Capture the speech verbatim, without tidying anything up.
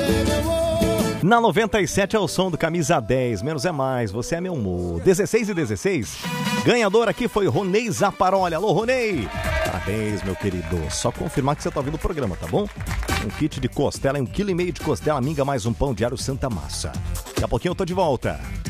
Na noventa e sete é o som do Camisa dez, menos é mais, você é meu amor. dezesseis e dezesseis. Ganhador aqui foi Ronei Zaparoli. Alô, Ronei! Parabéns, meu querido. Só confirmar que você tá ouvindo o programa, tá bom? Um kit de costela, um quilo e meio de costela, minga, mais um pão diário Santa Massa. Daqui a pouquinho eu tô de volta.